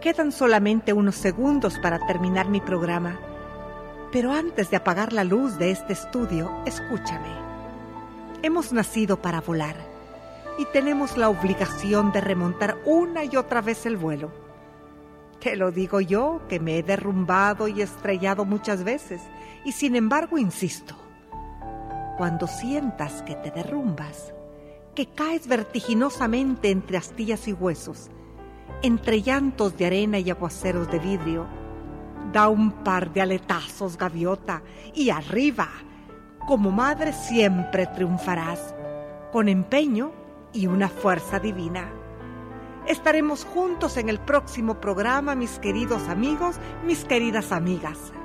Quedan solamente unos segundos para terminar mi programa, pero antes de apagar la luz de este estudio, escúchame. Hemos nacido para volar y tenemos la obligación de remontar una y otra vez el vuelo. Te lo digo yo, que me he derrumbado y estrellado muchas veces, y sin embargo insisto. Cuando sientas que te derrumbas, que caes vertiginosamente entre astillas y huesos, entre llantos de arena y aguaceros de vidrio, da un par de aletazos, gaviota, y arriba, como madre siempre triunfarás, con empeño y una fuerza divina. Estaremos juntos en el próximo programa, mis queridos amigos, mis queridas amigas.